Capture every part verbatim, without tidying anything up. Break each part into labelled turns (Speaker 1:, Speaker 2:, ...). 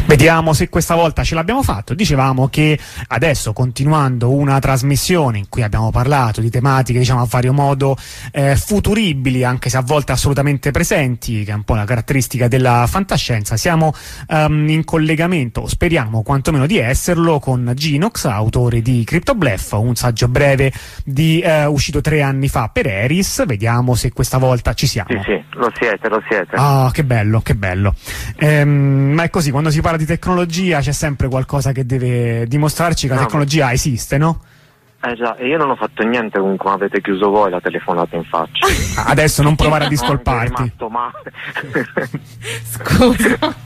Speaker 1: Vediamo se questa volta ce l'abbiamo fatto. Dicevamo che adesso, continuando una trasmissione in cui abbiamo parlato di tematiche, diciamo, a vario modo eh, futuribili, anche se a volte assolutamente presenti, che è un po' la caratteristica della fantascienza, siamo um, in collegamento, speriamo quantomeno di esserlo, con Genox, autore di Cryptobluff, un saggio breve di, eh, uscito tre anni fa per Eris. Vediamo se questa volta ci siamo.
Speaker 2: Sì, sì, lo siete, lo siete.
Speaker 1: Ah, che bello, che bello. Ehm, ma è così, quando si parla di tecnologia c'è sempre qualcosa che deve dimostrarci che la
Speaker 2: no,
Speaker 1: tecnologia esiste, no?
Speaker 2: Eh già, e io non ho fatto niente comunque, avete chiuso voi la telefonata in faccia.
Speaker 1: Adesso non provare a discolparti.
Speaker 2: Sono rimasto male.
Speaker 1: Scusa.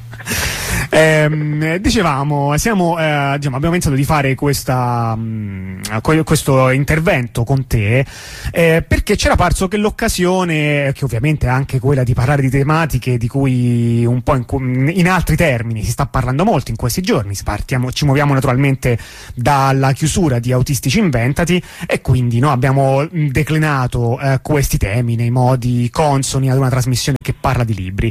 Speaker 1: Eh, dicevamo, siamo, eh, diciamo, abbiamo pensato di fare questa, mh, questo intervento con te eh, perché c'era parso che l'occasione, che ovviamente è anche quella di parlare di tematiche di cui un po' in, in altri termini si sta parlando molto in questi giorni. Partiamo, ci muoviamo naturalmente dalla chiusura di Autistici Inventati e quindi no, abbiamo declinato eh, questi temi nei modi consoni ad una trasmissione che parla di libri.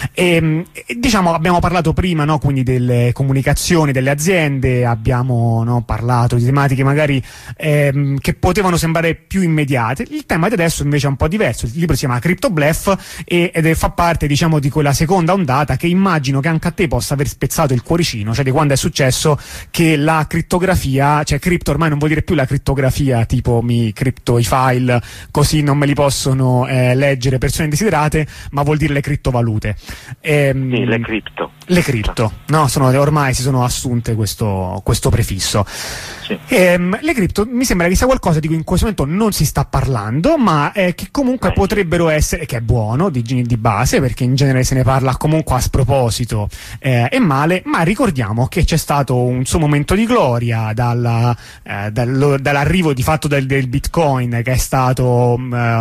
Speaker 1: E, e diciamo, abbiamo parlato prima, no, quindi delle comunicazioni delle aziende, abbiamo no, parlato di tematiche magari ehm, che potevano sembrare più immediate. Il tema di adesso invece è un po' diverso. Il libro si chiama Cryptobluff e, ed è, fa parte, diciamo, di quella seconda ondata che immagino che anche a te possa aver spezzato il cuoricino, cioè di quando è successo che la crittografia, cioè cripto ormai non vuol dire più la crittografia tipo mi cripto i file così non me li possono eh, leggere persone indesiderate, ma vuol dire le criptovalute. Ehm,
Speaker 2: sì, le cripto.
Speaker 1: Le cripto, no? Sono, ormai si sono assunte questo, questo prefisso.
Speaker 2: Sì.
Speaker 1: Ehm, le cripto mi sembra che sia qualcosa di cui in questo momento non si sta parlando, ma eh, che comunque
Speaker 2: eh,
Speaker 1: potrebbero essere, che è buono di, di base, perché in genere se ne parla comunque a sproposito eh, e male, ma ricordiamo che c'è stato un suo momento di gloria dalla, eh, dal, dall'arrivo di fatto del, del Bitcoin, che è stato uh,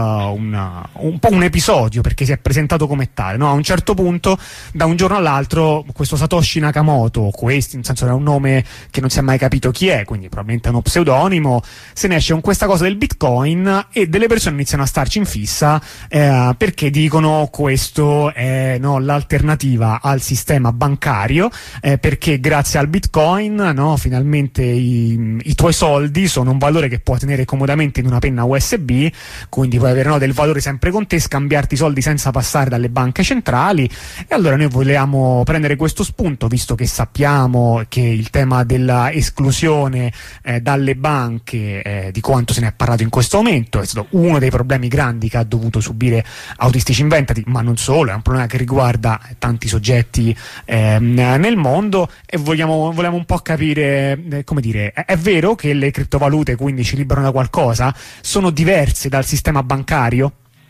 Speaker 1: una, un po' un episodio, perché si è presentato come tale, no? A un certo punto, da un giorno all'altro, questo Satoshi Nakamoto, questo in senso era un nome che non si è mai capito chi è, quindi probabilmente è uno pseudonimo, se ne esce con questa cosa del Bitcoin e delle persone iniziano a starci in fissa eh, perché dicono questo è no, l'alternativa al sistema bancario, eh, perché grazie al Bitcoin no, finalmente i, i tuoi soldi sono un valore che puoi tenere comodamente in una penna U S B, quindi puoi avere no, del valore sempre con te, scambiarti i soldi senza passare dalle banche centrali. E allora noi volevamo prendere questo spunto, visto che sappiamo che il tema della esclusione eh, dalle banche, eh, di quanto se ne è parlato in questo momento, è stato uno dei problemi grandi che ha dovuto subire Autistici Inventati, ma non solo, è un problema che riguarda tanti soggetti eh, nel mondo, e vogliamo, vogliamo un po' capire, eh, come dire, è, è vero che le criptovalute quindi ci liberano da qualcosa? Sono diverse dal sistema bancario?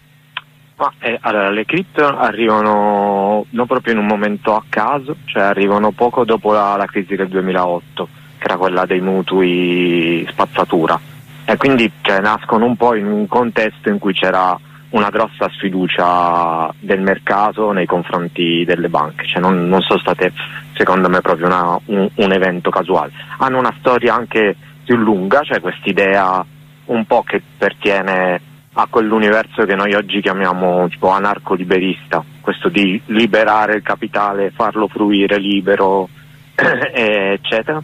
Speaker 2: Ma, eh, allora, le cripto arrivano non proprio in un momento a caso, cioè arrivano poco dopo la, la crisi del duemilaotto, che era quella dei mutui spazzatura, e quindi cioè, nascono un po' in un contesto in cui c'era una grossa sfiducia del mercato nei confronti delle banche, cioè non, non sono state secondo me proprio una, un, un evento casuale. Hanno una storia anche più lunga, cioè quest'idea un po' che pertiene a quell'universo che noi oggi chiamiamo tipo anarco-liberista, questo di liberare il capitale, farlo fruire libero, eccetera,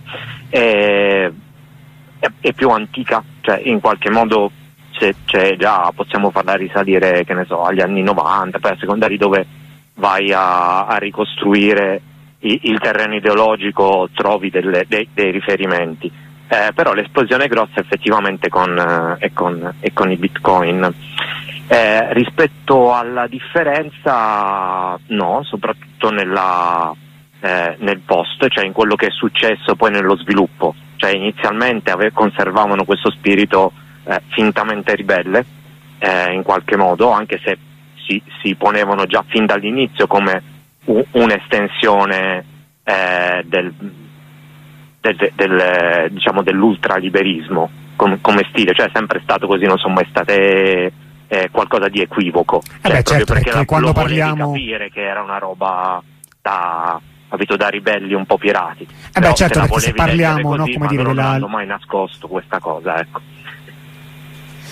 Speaker 2: è, è, è più antica, cioè in qualche modo c'è, c'è già, possiamo farla risalire, che ne so, agli anni novanta, poi a seconda di dove vai a, a ricostruire il, il terreno ideologico trovi delle, dei, dei riferimenti. Eh, però l'esplosione è grossa effettivamente con, eh, e, con, e con i bitcoin. Eh, rispetto alla differenza, no, soprattutto nella, eh, nel post, cioè in quello che è successo poi nello sviluppo. Cioè inizialmente ave- conservavano questo spirito eh, fintamente ribelle, eh, in qualche modo, anche se si, si ponevano già fin dall'inizio come u- un'estensione eh, del Del, del, diciamo dell'ultraliberismo com, come stile, cioè è sempre stato così, non sono mai state eh, qualcosa di equivoco,
Speaker 1: eh
Speaker 2: cioè,
Speaker 1: beh, certo,
Speaker 2: perché la,
Speaker 1: quando
Speaker 2: lo
Speaker 1: parliamo
Speaker 2: volevi capire che era una roba da, capito, da ribelli un po' pirati.
Speaker 1: Eh beh, certo, perché se parliamo,
Speaker 2: così,
Speaker 1: no, come dire,
Speaker 2: non
Speaker 1: la...
Speaker 2: hanno mai nascosto questa cosa, ecco.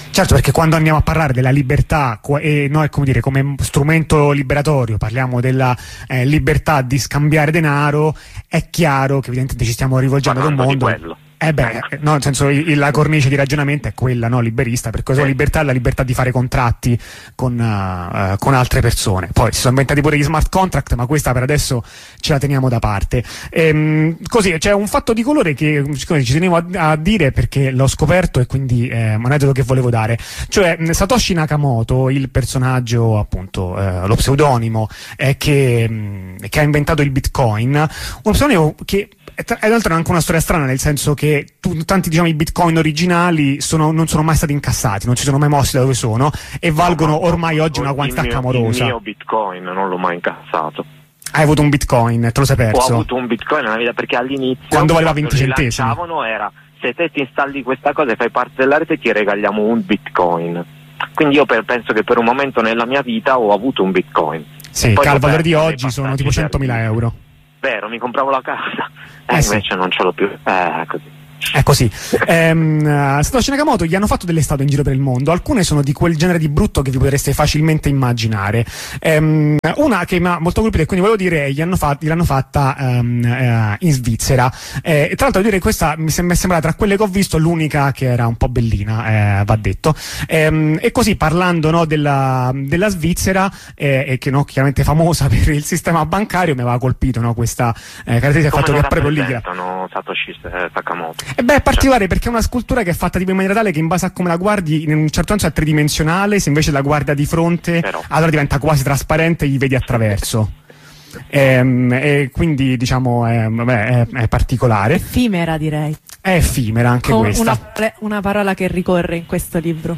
Speaker 1: Certo, perché quando andiamo a parlare della libertà e noi, come dire, come strumento liberatorio parliamo della eh, libertà di scambiare denaro, è chiaro che evidentemente ci stiamo rivolgendo ad un mondo.
Speaker 2: Di quello.
Speaker 1: Eh beh, no, nel senso, il, la cornice di ragionamento è quella, no, liberista, perché la libertà è la libertà di fare contratti con, uh, con altre persone. Poi si sono inventati pure gli smart contract, ma questa per adesso ce la teniamo da parte. Ehm, così, c'è un fatto di colore che siccome ci tenevo a, a dire perché l'ho scoperto e quindi è un aneddoto che volevo dare. Cioè, Satoshi Nakamoto, il personaggio, appunto, eh, lo pseudonimo eh, che, mh, che ha inventato il Bitcoin, uno pseudonimo che è tra l'altro anche una storia strana, nel senso che tu, tanti diciamo i bitcoin originali sono, non sono mai stati incassati, non si sono mai mossi da dove sono e valgono no, ormai no, oggi una quantità
Speaker 2: il mio,
Speaker 1: clamorosa.
Speaker 2: Il mio bitcoin non l'ho mai incassato.
Speaker 1: Hai avuto un bitcoin, te lo sei perso?
Speaker 2: Ho avuto un bitcoin nella vita perché all'inizio
Speaker 1: quando valeva venti centesimi
Speaker 2: era se te ti installi questa cosa e fai parte della rete ti regaliamo un bitcoin. Quindi io per, penso che per un momento nella mia vita ho avuto un bitcoin.
Speaker 1: Sì, che al valore di oggi sono tipo centomila euro.
Speaker 2: Vero, mi compravo la casa e eh, invece sì. Non ce l'ho più. Eh, così.
Speaker 1: È così. ehm, Satoshi Nakamoto gli hanno fatto delle statue in giro per il mondo, alcune sono di quel genere di brutto che vi potreste facilmente immaginare. Ehm, una che mi ha molto colpito e quindi volevo dire gli hanno fat- gliel'hanno fatta um, uh, in Svizzera. Eh, tra l'altro devo dire questa mi sembra sembrata tra quelle che ho visto l'unica che era un po' bellina, eh, va detto. Ehm, e così parlando no, della, della Svizzera eh, e che no, chiaramente famosa per il sistema bancario, mi aveva colpito no, questa eh, caratteristica del fatto che è proprio lì.
Speaker 2: Satoshi Nakamoto.
Speaker 1: E beh, è particolare perché è una scultura che è fatta tipo in maniera tale che in base a come la guardi in un certo senso è tridimensionale, se invece la guardi di fronte Però. allora diventa quasi trasparente e gli vedi attraverso. E, e quindi diciamo è, vabbè, è, è particolare.
Speaker 3: Effimera direi.
Speaker 1: È effimera anche
Speaker 3: Con
Speaker 1: questa.
Speaker 3: Una, una parola che ricorre in questo libro.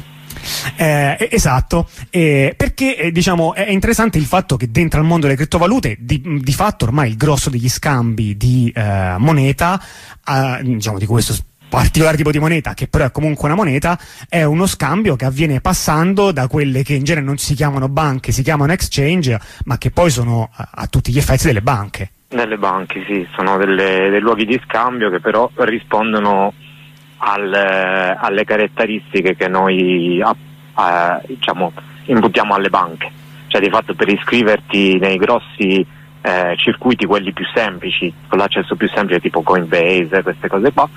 Speaker 1: Eh, esatto, eh, perché eh, diciamo è interessante il fatto che dentro al mondo delle criptovalute di, di fatto ormai il grosso degli scambi di eh, moneta, eh, diciamo di questo particolare tipo di moneta che però è comunque una moneta, è uno scambio che avviene passando da quelle che in genere non si chiamano banche, si chiamano exchange, ma che poi sono a, a tutti gli effetti delle banche.
Speaker 2: Delle banche, sì, sono delle, dei luoghi di scambio che però rispondono Al, alle caratteristiche che noi eh, diciamo imputiamo alle banche, cioè di fatto per iscriverti nei grossi eh, circuiti, quelli più semplici, con l'accesso più semplice tipo Coinbase, queste cose qua,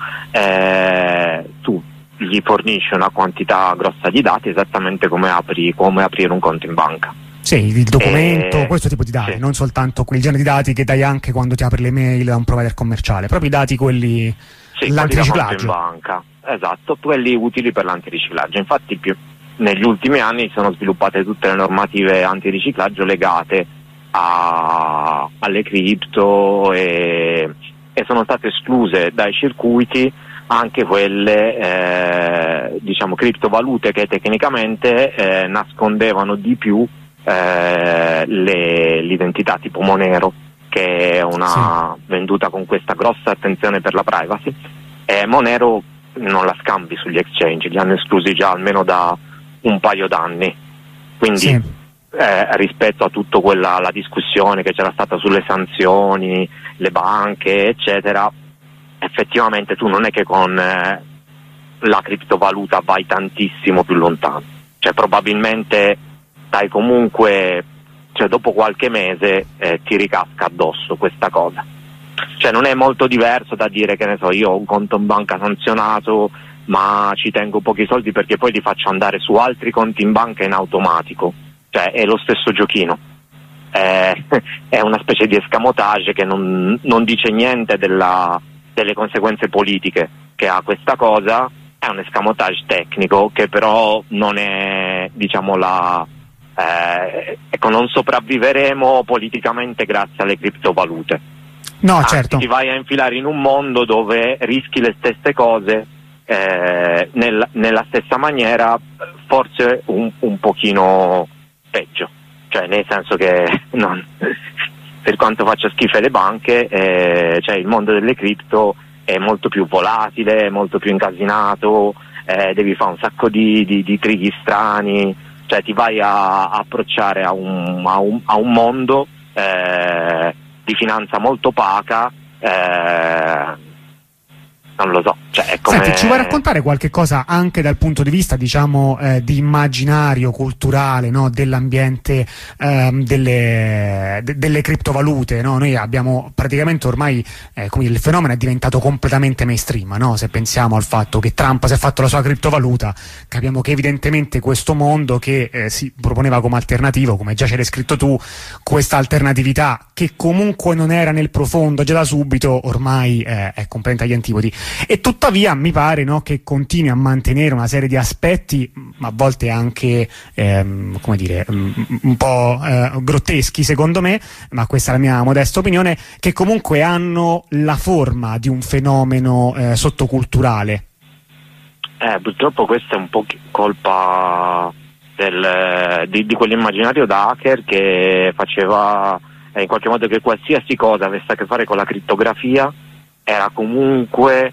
Speaker 2: eh, tu gli fornisci una quantità grossa di dati esattamente come apri come aprire un conto in banca.
Speaker 1: Sì, il documento, eh, questo tipo di dati,
Speaker 2: sì.
Speaker 1: Non soltanto quel genere di dati che dai anche quando ti apri le mail da un provider commerciale, proprio i dati quelli
Speaker 2: Sì, l'antiriciclaggio in banca, esatto, quelli utili per l'antiriciclaggio. Infatti più, negli ultimi anni sono sviluppate tutte le normative antiriciclaggio legate a, alle cripto e, e sono state escluse dai circuiti anche quelle eh, diciamo criptovalute che tecnicamente eh, nascondevano di più eh, le, l'identità, tipo Monero, che è una sì. venduta con questa grossa attenzione per la privacy. E Monero non la scambi sugli exchange, li hanno esclusi già almeno da un paio d'anni, quindi sì. eh, rispetto a tutta quella la discussione che c'era stata sulle sanzioni, le banche eccetera, effettivamente tu non è che con eh, la criptovaluta vai tantissimo più lontano, cioè probabilmente dai comunque, cioè dopo qualche mese eh, ti ricasca addosso questa cosa, cioè non è molto diverso da dire che ne so io ho un conto in banca sanzionato ma ci tengo pochi soldi perché poi li faccio andare su altri conti in banca in automatico, cioè è lo stesso giochino, è, è una specie di escamotage che non, non dice niente della, delle conseguenze politiche che ha questa cosa, è un escamotage tecnico che però non è diciamo la Eh, ecco, non sopravviveremo politicamente grazie alle criptovalute.
Speaker 1: No,
Speaker 2: Anzi,
Speaker 1: certo.
Speaker 2: ti vai a infilare in un mondo dove rischi le stesse cose eh, nel, nella stessa maniera, forse un, un pochino peggio, cioè nel senso che non, per quanto faccia schifo le banche, eh, cioè il mondo delle cripto è molto più volatile, molto più incasinato, eh, devi fare un sacco di, di, di trighi strani, cioè ti vai a, a approcciare a un, a un, a un mondo eh, di finanza molto opaca, eh, non lo so, Cioè, è come...
Speaker 1: Senti, ci vuoi raccontare qualche cosa anche dal punto di vista, diciamo, eh, di immaginario culturale, no? Dell'ambiente ehm, delle, de, delle criptovalute, no? Noi abbiamo praticamente ormai, eh, come dire, il fenomeno è diventato completamente mainstream, no? Se pensiamo al fatto che Trump si è fatto la sua criptovaluta, capiamo che evidentemente questo mondo che eh, si proponeva come alternativo, come già c'è descritto tu, questa alternatività che comunque non era nel profondo già da subito, ormai eh, è completamente agli antipodi. E tuttavia mi pare, no, che continui a mantenere una serie di aspetti, a volte anche ehm, come dire, un po' eh, grotteschi secondo me, ma questa è la mia modesta opinione, che comunque hanno la forma di un fenomeno eh, sottoculturale.
Speaker 2: Eh, purtroppo questa è un po' colpa del, di, di quell'immaginario da hacker che faceva eh, in qualche modo che qualsiasi cosa avesse a che fare con la crittografia era comunque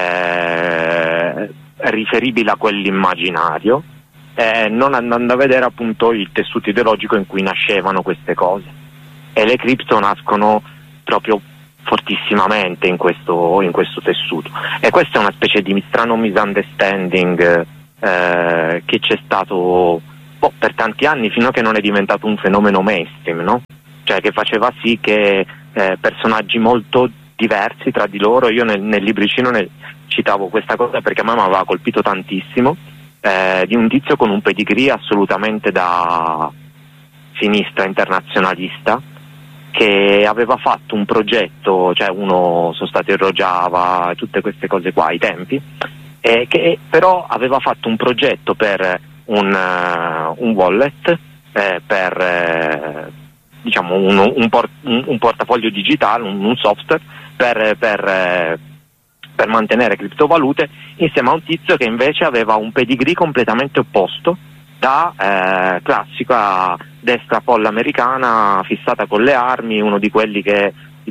Speaker 2: eh, riferibile a quell'immaginario, eh, non andando a vedere appunto il tessuto ideologico in cui nascevano queste cose. E le cripto nascono proprio fortissimamente in questo, in questo tessuto, e questa è una specie di strano misunderstanding eh, che c'è stato boh, per tanti anni, fino a che non è diventato un fenomeno mainstream, no? Cioè che faceva sì che eh, personaggi molto diversi tra di loro, io nel, nel libricino nel, citavo questa cosa perché a me mi aveva colpito tantissimo, eh, di un tizio con un pedigree assolutamente da sinistra internazionalista, che aveva fatto un progetto, cioè uno sostanzialmente Rojava e tutte queste cose qua ai tempi, e che però aveva fatto un progetto per un, uh, un wallet, eh, per eh, diciamo un, un, port, un, un portafoglio digitale, un, un software per, per, eh, per mantenere criptovalute, insieme a un tizio che invece aveva un pedigree completamente opposto, da eh, classica destra folle americana fissata con le armi, uno di quelli che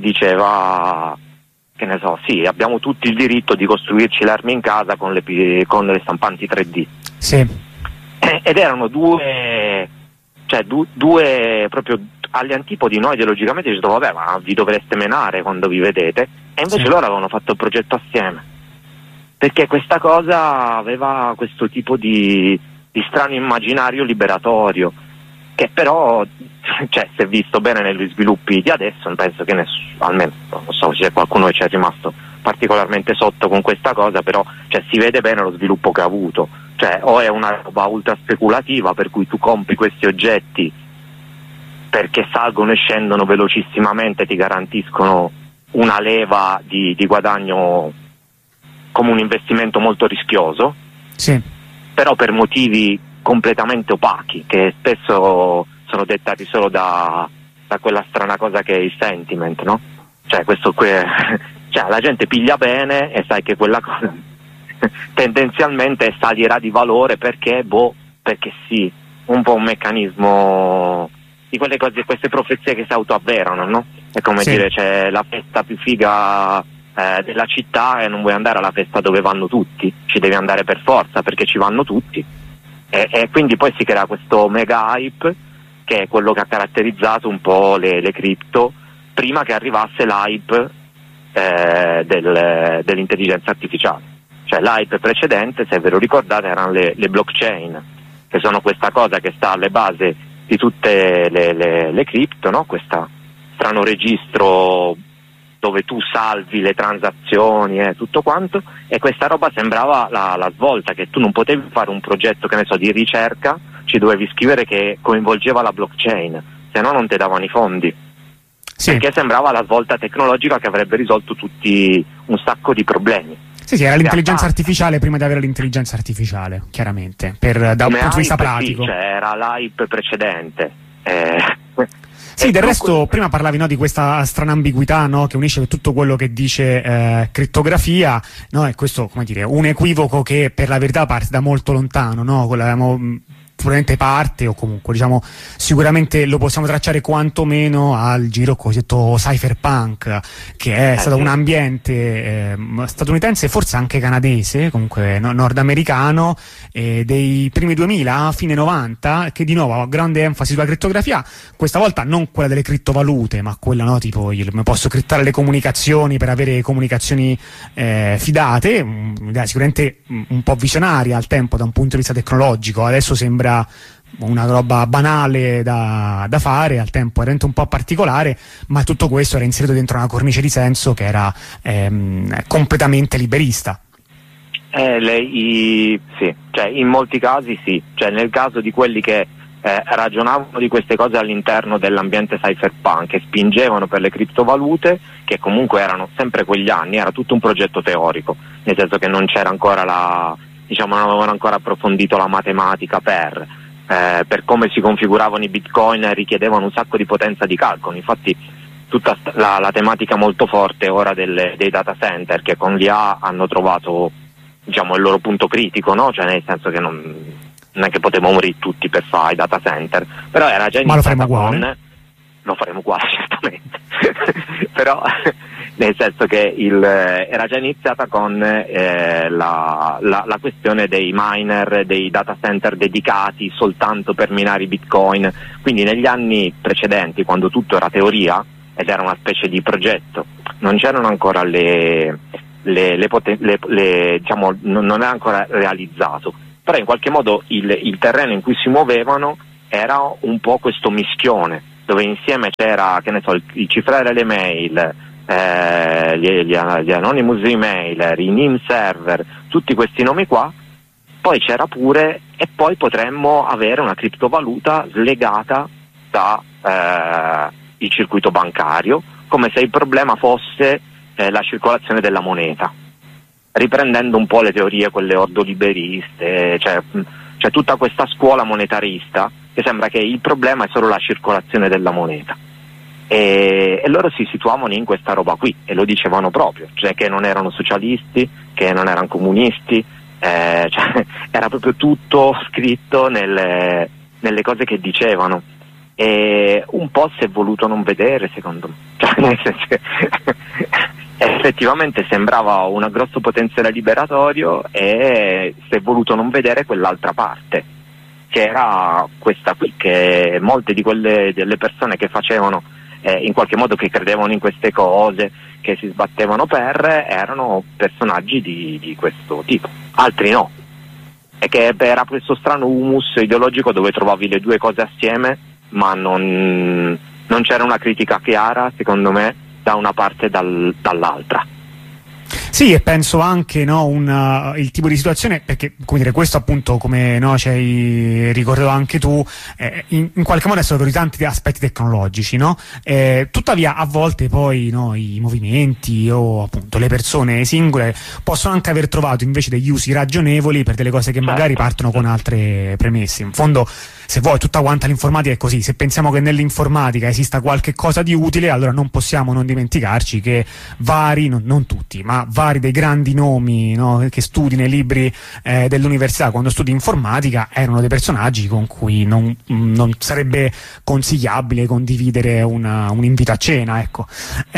Speaker 2: diceva, che ne so, sì, abbiamo tutti il diritto di costruirci le armi in casa con le, con le stampanti tre D.
Speaker 1: Sì.
Speaker 2: Eh, ed erano due, cioè du, due proprio agli antipodi. Noi ideologicamente ci troviamo, vabbè, ma vi dovreste menare quando vi vedete, e invece sì, loro avevano fatto il progetto assieme, perché questa cosa aveva questo tipo di di strano immaginario liberatorio, che però, cioè, se visto bene negli sviluppi di adesso, penso che nessuno, almeno non so se c'è qualcuno che ci è rimasto particolarmente sotto con questa cosa, però cioè, si vede bene lo sviluppo che ha avuto, cioè o è una roba ultra speculativa per cui tu compri questi oggetti perché salgono e scendono velocissimamente, ti garantiscono una leva di, di guadagno come un investimento molto rischioso,
Speaker 1: sì,
Speaker 2: però per motivi completamente opachi, che spesso sono dettati solo da, da quella strana cosa che è il sentiment, no? Cioè questo qui è, cioè la gente piglia bene e sai che quella cosa tendenzialmente salirà di valore perché, boh, perché sì, un po' un meccanismo di quelle cose, queste profezie che si autoavverano, no? È come sì, dire, c'è la festa più figa Eh, della città e non vuoi andare alla festa dove vanno tutti, ci devi andare per forza perché ci vanno tutti, e, e quindi poi si crea questo mega hype che è quello che ha caratterizzato un po' le, le cripto prima che arrivasse l'hype eh, del, dell'intelligenza artificiale. Cioè l'hype precedente, se ve lo ricordate, erano le, le blockchain, che sono questa cosa che sta alle basi di tutte le, le, le cripto, no? Questo strano registro dove tu salvi le transazioni e tutto quanto, e questa roba sembrava la, la svolta, che tu non potevi fare un progetto, che ne so, di ricerca, ci dovevi scrivere che coinvolgeva la blockchain, se no non ti davano i fondi, sì, perché sembrava la svolta tecnologica che avrebbe risolto tutti un sacco di problemi.
Speaker 1: Sì, sì, era l'intelligenza artificiale prima di avere l'intelligenza artificiale, chiaramente, per, da un punto di vista pratico.
Speaker 2: Sì, cioè, era l'hype precedente. Eh,
Speaker 1: Sì, del resto prima parlavi, no, di questa strana ambiguità, no, che unisce tutto quello che dice eh, crittografia, no, e questo, come dire, un equivoco che per la verità parte da molto lontano, no, probabilmente parte, o comunque diciamo sicuramente lo possiamo tracciare quantomeno al giro cosiddetto cypherpunk, che è stato un ambiente eh, statunitense, forse anche canadese, comunque no, nordamericano, eh, dei primi duemila, fine novanta, che di nuovo ha grande enfasi sulla crittografia, questa volta non quella delle criptovalute, ma quella, no, tipo io posso criptare le comunicazioni per avere comunicazioni eh, fidate, un'idea sicuramente un po' visionaria al tempo da un punto di vista tecnologico. Adesso sembra una roba banale da, da fare, al tempo era un po' particolare, ma tutto questo era inserito dentro una cornice di senso che era ehm, completamente liberista.
Speaker 2: Eh, lei, sì, cioè in molti casi sì, cioè nel caso di quelli che eh, ragionavano di queste cose all'interno dell'ambiente cypherpunk e spingevano per le criptovalute, che comunque erano sempre quegli anni, era tutto un progetto teorico, nel senso che non c'era ancora la, diciamo, non avevano ancora approfondito la matematica per, eh, per come si configuravano i bitcoin, richiedevano un sacco di potenza di calcolo. Infatti tutta la, la tematica molto forte ora delle, dei data center, che con l'I A hanno trovato, diciamo, il loro punto critico, no? Cioè nel senso che non, non è che potevamo morire tutti per fare i data center, però era già iniziata con, lo faremo uguale certamente però nel senso che il, era già iniziata con eh, la, la, la questione dei miner, dei data center dedicati soltanto per minare i bitcoin. Quindi negli anni precedenti, quando tutto era teoria ed era una specie di progetto, non c'erano ancora le, le, le, poten- le, le diciamo, non, non era ancora realizzato, però in qualche modo il, il terreno in cui si muovevano era un po' questo mischione, dove insieme c'era, che ne so, il, il cifrare le mail, eh, gli, gli, gli anonymous emailer, i name server, tutti questi nomi qua. Poi c'era pure, e poi potremmo avere una criptovaluta slegata da eh, il circuito bancario, come se il problema fosse eh, la circolazione della moneta, riprendendo un po' le teorie, quelle ordoliberiste, cioè c'è tutta questa scuola monetarista che sembra che il problema è solo la circolazione della moneta, e, e loro si situavano in questa roba qui e lo dicevano proprio, cioè che non erano socialisti, che non erano comunisti, eh, cioè, era proprio tutto scritto nelle, nelle cose che dicevano, e un po' si è voluto non vedere, secondo me, cioè, nel senso che effettivamente sembrava un grosso potenziale liberatorio e si è voluto non vedere quell'altra parte, che era questa qui, che molte di quelle delle persone che facevano eh, in qualche modo, che credevano in queste cose, che si sbattevano per, erano personaggi di, di questo tipo, altri no, e che era questo strano humus ideologico dove trovavi le due cose assieme, ma non, non c'era una critica chiara, secondo me, da una parte e dal, dall'altra.
Speaker 1: Sì, e penso anche, no, un, uh, il tipo di situazione, perché come dire, questo appunto, come no, ci hai ricordato anche tu, eh, in, in qualche modo è stato di tanti aspetti tecnologici, no? Eh, tuttavia a volte poi, no, i movimenti o appunto le persone singole possono anche aver trovato invece degli usi ragionevoli per delle cose che magari partono con altre premesse. In fondo, se vuoi, tutta quanta l'informatica è così. Se pensiamo che nell'informatica esista qualche cosa di utile, allora non possiamo non dimenticarci che vari, non, non tutti, ma vari dei grandi nomi, no, che studi nei libri eh, dell'università quando studi informatica erano dei personaggi con cui non, non sarebbe consigliabile condividere una, un invito a cena, ecco.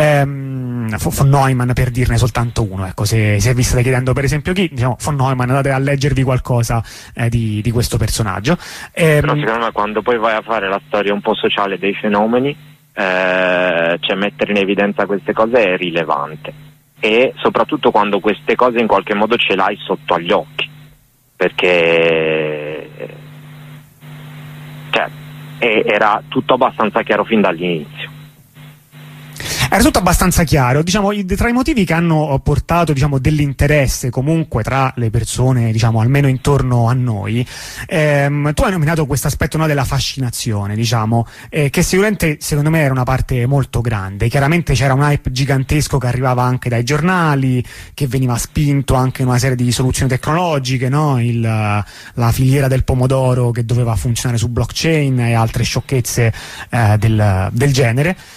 Speaker 1: Ehm, von Neumann, per dirne soltanto uno, ecco, se, se vi state chiedendo per esempio chi, diciamo von Neumann, andate a leggervi qualcosa eh, di, di questo personaggio. Ehm,
Speaker 2: Però secondo me quando poi vai a fare la storia un po' sociale dei fenomeni, eh, cioè mettere in evidenza queste cose è rilevante, e soprattutto quando queste cose in qualche modo ce l'hai sotto agli occhi, perché cioè, era tutto abbastanza chiaro fin dall'inizio.
Speaker 1: Era tutto abbastanza chiaro, diciamo, tra i motivi che hanno portato, diciamo, dell'interesse comunque tra le persone, diciamo, almeno intorno a noi. Ehm, tu hai nominato questo aspetto, no, della fascinazione, diciamo, eh, che sicuramente secondo me era una parte molto grande. Chiaramente c'era un hype gigantesco che arrivava anche dai giornali, che veniva spinto anche in una serie di soluzioni tecnologiche, no? Il, la filiera del pomodoro che doveva funzionare su blockchain e altre sciocchezze eh, del, del genere.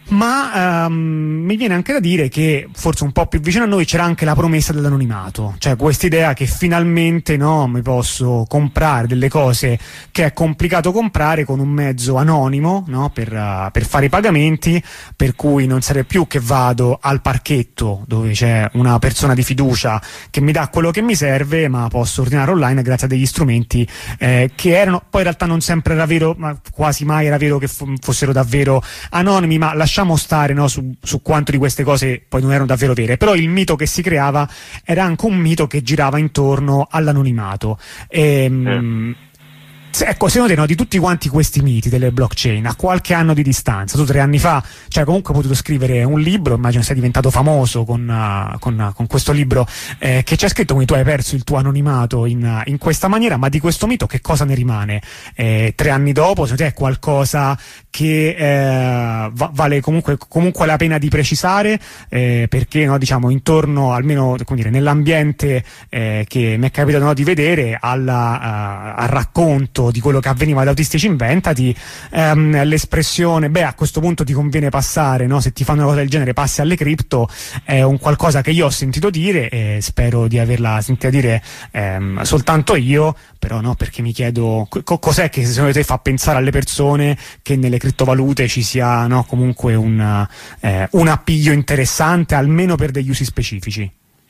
Speaker 1: Ma um, mi viene anche da dire che forse un po' più vicino a noi c'era anche la promessa dell'anonimato, cioè quest'idea che finalmente, no, mi posso comprare delle cose che è complicato comprare con un mezzo anonimo, no, per, uh, per fare i pagamenti, per cui non sarei più che vado al parchetto dove c'è una persona di fiducia che mi dà quello che mi serve, ma posso ordinare online grazie a degli strumenti eh, che erano, poi in realtà non sempre era vero, ma quasi mai era vero che fossero davvero anonimi, ma lasciamo stare, no, su, su quanto di queste cose poi non erano davvero vere. Però il mito che si creava era anche un mito che girava intorno all'anonimato. E, mm. Ecco, secondo te, no, di tutti quanti questi miti delle blockchain, a qualche anno di distanza, tu tre anni fa, cioè comunque hai potuto scrivere un libro, immagino sei diventato famoso con, uh, con, uh, con questo libro eh, che c'è scritto, quindi tu hai perso il tuo anonimato in, uh, in questa maniera, ma di questo mito che cosa ne rimane? Eh, tre anni dopo, secondo te è qualcosa che eh, va, vale comunque, comunque la pena di precisare, eh, perché, no, diciamo, intorno, almeno come dire, nell'ambiente eh, che mi è capitato, no, di vedere, alla, uh, al racconto di quello che avveniva ad Autistici Inventati, ehm, l'espressione beh, a questo punto ti conviene passare, no? Se ti fanno una cosa del genere passi alle cripto, è un qualcosa che io ho sentito dire e spero di averla sentita dire ehm, soltanto io, però no, perché mi chiedo co- cos'è che secondo te fa pensare alle persone che nelle criptovalute ci sia, no, comunque un, eh, un appiglio interessante almeno per degli usi specifici.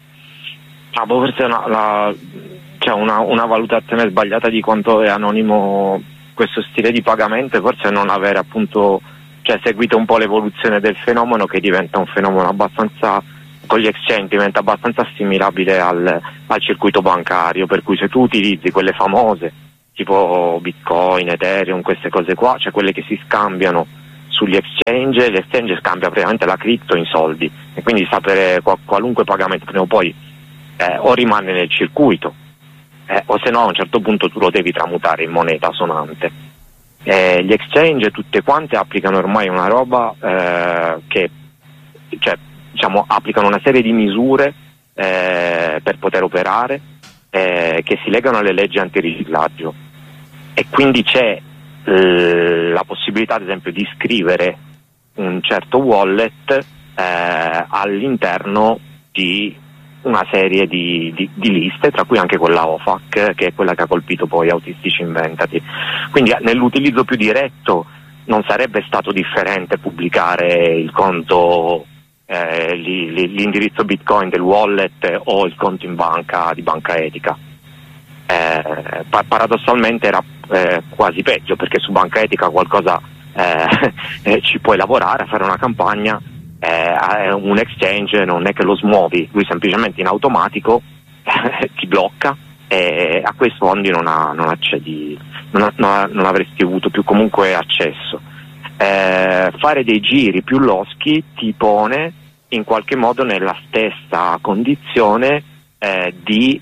Speaker 2: Ah, boh, forse una, la, c'è una, una valutazione sbagliata di quanto è anonimo questo stile di pagamento, e forse non avere appunto, cioè seguito un po' l'evoluzione del fenomeno, che diventa un fenomeno abbastanza, con gli exchange diventa abbastanza assimilabile al, al circuito bancario, per cui se tu utilizzi quelle famose tipo Bitcoin, Ethereum, queste cose qua, cioè quelle che si scambiano sugli exchange, l'exchange scambia praticamente la cripto in soldi, e quindi sapere qual, qualunque pagamento prima o poi Eh, o rimane nel circuito, eh, o se no a un certo punto tu lo devi tramutare in moneta sonante. Eh, gli exchange tutte quante applicano ormai una roba eh, che, cioè, diciamo, applicano una serie di misure eh, per poter operare eh, che si legano alle leggi antiriciclaggio, e quindi c'è eh, la possibilità ad esempio di scrivere un certo wallet eh, all'interno di una serie di, di, di liste, tra cui anche quella O F A C, che è quella che ha colpito poi Autistici Inventati. Quindi nell'utilizzo più diretto non sarebbe stato differente pubblicare il conto, eh, li, li, l'indirizzo Bitcoin del wallet o il conto in banca di Banca Etica. Eh, pa- paradossalmente era eh, quasi peggio, perché su Banca Etica qualcosa eh, eh, ci puoi lavorare, a fare una campagna. Eh, un exchange non è che lo smuovi, lui semplicemente in automatico eh, ti blocca, e a quei fondi non, ha, non accedi, non, ha, non, ha, non avresti avuto più comunque accesso. Eh, fare dei giri più loschi ti pone in qualche modo nella stessa condizione eh, di,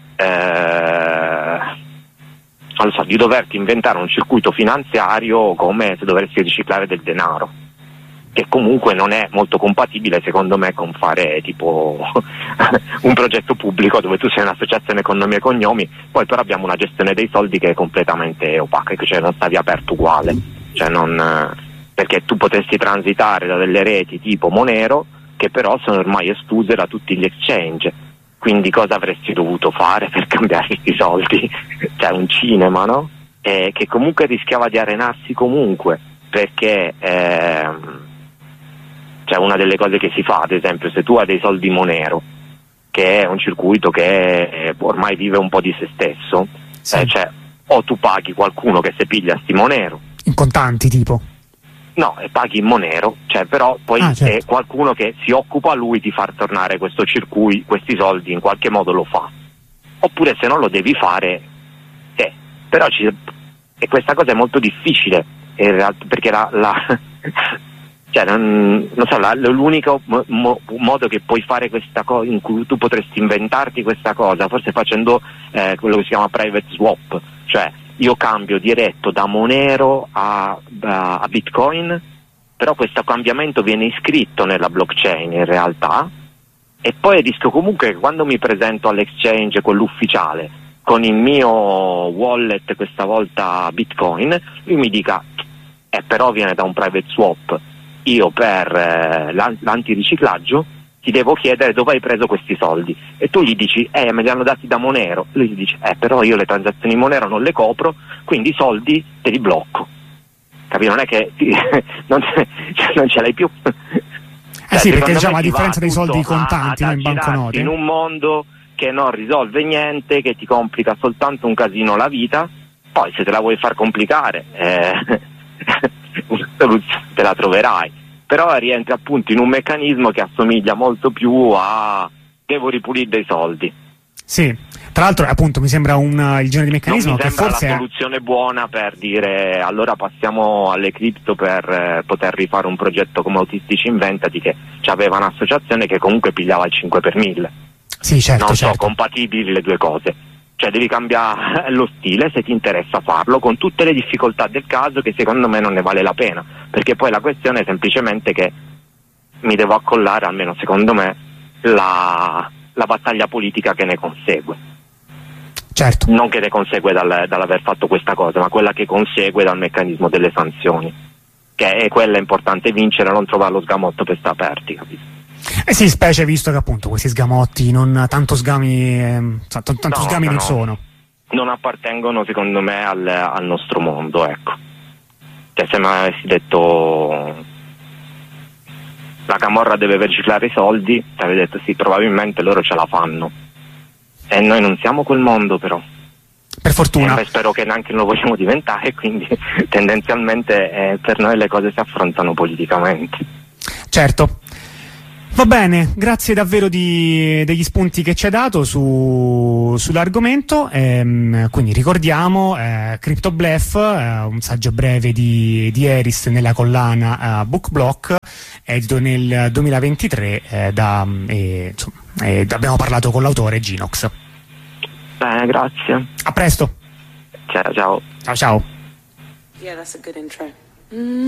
Speaker 2: eh, non so, di doverti inventare un circuito finanziario come se dovresti riciclare del denaro, che comunque non è molto compatibile secondo me con fare tipo un progetto pubblico dove tu sei un'associazione con nomi e cognomi, poi però abbiamo una gestione dei soldi che è completamente opaca, cioè non stavi aperto uguale, cioè non, perché tu potresti transitare da delle reti tipo Monero che però sono ormai escluse da tutti gli exchange, quindi cosa avresti dovuto fare per cambiare questi soldi? Cioè un cinema, no? E che comunque rischiava di arenarsi comunque, perché ehm, cioè una delle cose che si fa, ad esempio, se tu hai dei soldi Monero, che è un circuito che ormai vive un po' di se stesso, sì. eh, cioè o tu paghi qualcuno che se piglia sti Monero
Speaker 1: in contanti tipo,
Speaker 2: no, e paghi in Monero, cioè però poi ah, certo. è qualcuno che si occupa lui di far tornare questo circuito, questi soldi in qualche modo lo fa, oppure se non lo devi fare te, però ci, e questa cosa è molto difficile in realtà, perché la, la cioè non, non so, la, l'unico mo, mo, modo che puoi fare questa cosa, in cui tu potresti inventarti questa cosa, forse facendo eh, quello che si chiama private swap, cioè io cambio diretto da Monero a, a, a Bitcoin, però questo cambiamento viene iscritto nella blockchain in realtà, e poi rischio comunque che quando mi presento all'exchange, quello ufficiale, con il mio wallet, questa volta Bitcoin, lui mi dica eh però viene da un private swap, io per eh, l'an- l'antiriciclaggio ti devo chiedere dove hai preso questi soldi, e tu gli dici eh me li hanno dati da Monero, lui gli dice eh però io le transazioni Monero non le copro, quindi i soldi te li blocco, capito? Non è che ti, non, cioè, non ce l'hai più.
Speaker 1: Eh sì, perché diciamo a differenza dei soldi contanti, no, in banconote,
Speaker 2: in un mondo che non risolve niente, che ti complica soltanto un casino la vita, poi se te la vuoi far complicare eh, una soluzione te la troverai. Però rientra appunto in un meccanismo che assomiglia molto più a devo ripulire dei soldi.
Speaker 1: Sì, tra l'altro appunto mi sembra un, il genere di meccanismo
Speaker 2: non mi
Speaker 1: che
Speaker 2: sembra
Speaker 1: forse
Speaker 2: la
Speaker 1: è...
Speaker 2: soluzione buona per dire allora passiamo alle cripto per eh, poter rifare un progetto come Autistici Inventati, che aveva un'associazione che comunque pigliava il cinque per mille.
Speaker 1: Sì, certo,
Speaker 2: non
Speaker 1: certo.
Speaker 2: sono compatibili le due cose. Cioè devi cambiare lo stile se ti interessa farlo, con tutte le difficoltà del caso, che secondo me non ne vale la pena, perché poi la questione è semplicemente che mi devo accollare, almeno secondo me, la, la battaglia politica che ne consegue.
Speaker 1: Certo.
Speaker 2: Non che ne consegue dal, dall'aver fatto questa cosa, ma quella che consegue dal meccanismo delle sanzioni, che è quella importante, vincere, non trovare lo sgamotto per sta aperti, capito?
Speaker 1: Eh sì, specie visto che appunto questi sgamotti non tanto sgami eh, t- tanto
Speaker 2: No,
Speaker 1: sgami non
Speaker 2: no.
Speaker 1: sono.
Speaker 2: Non appartengono secondo me al, al nostro mondo, ecco. Cioè se mi avessi detto la camorra deve riciclare i soldi, ti avrei detto sì, probabilmente loro ce la fanno. E noi non siamo quel mondo, però.
Speaker 1: Per fortuna.
Speaker 2: E spero che neanche lo vogliamo diventare, quindi tendenzialmente eh, per noi le cose si affrontano politicamente.
Speaker 1: Certo. Va bene, grazie davvero di, degli spunti che ci hai dato su, sull'argomento. Ehm, quindi ricordiamo eh, Crypto Bluff, eh, un saggio breve di, di Eris nella collana eh, Book Block, edito nel duemilaventitré. Eh, da, eh, insomma, eh, abbiamo parlato con l'autore Ginox.
Speaker 2: Bene, grazie.
Speaker 1: A presto.
Speaker 2: Ciao, ciao.
Speaker 1: Ciao ciao.
Speaker 3: Yeah, that's a good intro. Mm.